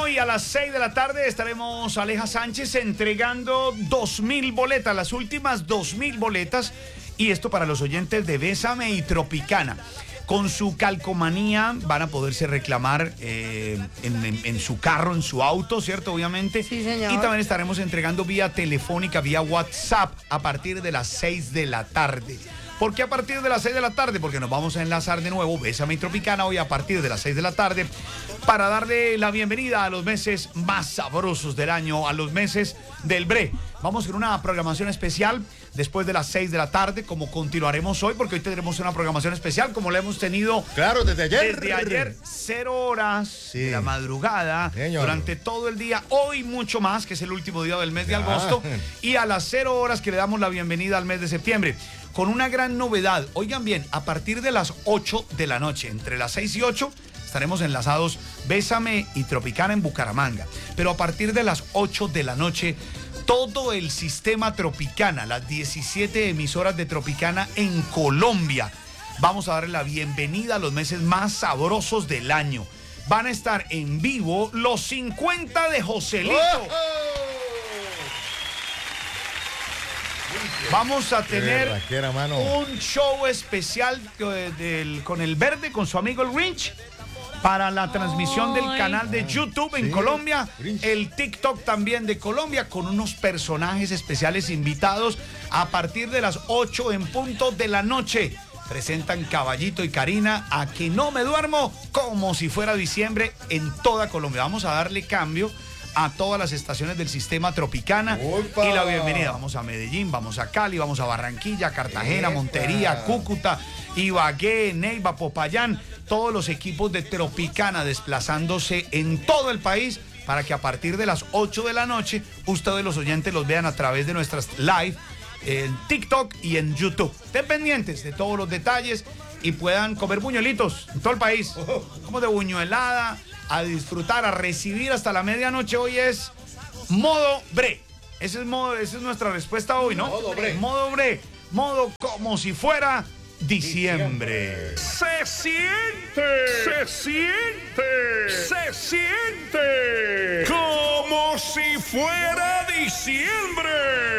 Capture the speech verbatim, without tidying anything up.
Hoy a las seis de la tarde estaremos Aleja Sánchez entregando dos mil boletas, las últimas dos mil boletas. Y esto para los oyentes de Bésame y Tropicana. Con su calcomanía van a poderse reclamar eh, en, en, en su carro, en su auto, ¿cierto? Obviamente. Sí, señor. Y también estaremos entregando vía telefónica, vía WhatsApp, a partir de las seis de la tarde. ¿Por qué a partir de las seis de la tarde? Porque nos vamos a enlazar de nuevo, Bésame y Tropicana, hoy a partir de las seis de la tarde, para darle la bienvenida a los meses más sabrosos del año, a los meses del Bre. Vamos con una programación especial después de las seis de la tarde, como continuaremos hoy, porque hoy tendremos una programación especial, como la hemos tenido claro, desde ayer. Desde ayer, cero horas sí. de la madrugada, Señor. Durante todo el día, hoy mucho más, que es el último día del mes ya. de agosto, y a las cero horas que le damos la bienvenida al mes de septiembre. Con una gran novedad, oigan bien, a partir de las ocho de la noche, entre las seis y ocho, estaremos enlazados Bésame y Tropicana en Bucaramanga. Pero a partir de las ocho de la noche, todo el sistema Tropicana, las diecisiete emisoras de Tropicana en Colombia, vamos a darle la bienvenida a los meses más sabrosos del año. Van a estar en vivo los cincuenta de Joselito. ¡Oh! Vamos a tener un show especial del, con el Verde, con su amigo el Grinch, para la transmisión del canal de YouTube en sí, Colombia, el TikTok también de Colombia, con unos personajes especiales invitados a partir de las ocho en punto de la noche. Presentan Caballito y Karina a Que No Me Duermo, como si fuera diciembre en toda Colombia. Vamos a darle cambio a todas las estaciones del sistema Tropicana. ¡Opa! Y la bienvenida. Vamos a Medellín, vamos a Cali, vamos a Barranquilla, Cartagena, ¡epa! Montería, Cúcuta, Ibagué, Neiva, Popayán, todos los equipos de Tropicana desplazándose en todo el país para que a partir de las ocho de la noche ustedes los oyentes los vean a través de nuestras live en TikTok y en YouTube. Estén pendientes de todos los detalles y puedan comer buñuelitos en todo el país. Como de buñuelada, a disfrutar, a recibir hasta la medianoche. Hoy es modo bre. Ese es, modo, esa es nuestra respuesta hoy, ¿no? Modo bre. Modo bre. Modo como si fuera diciembre. Se siente. Se siente. Se siente. Como si fuera diciembre.